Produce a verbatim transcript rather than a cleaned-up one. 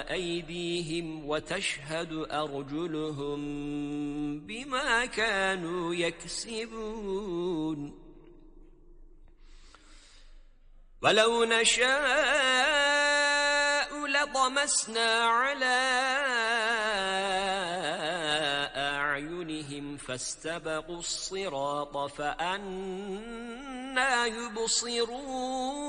أيديهم وتشهد أرجلهم بما كانوا يكسبون ولو نشاء لطمسنا على أعينهم فاستبقوا الصراط فأنى يبصرون